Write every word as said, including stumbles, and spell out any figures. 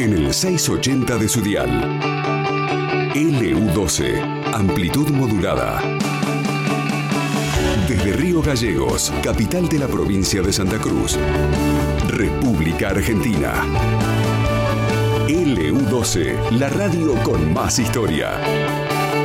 en el seiscientos ochenta de su dial. L U doce, amplitud modulada. Desde Río Gallegos, capital de la provincia de Santa Cruz, República Argentina. L U doce, la radio con más historia.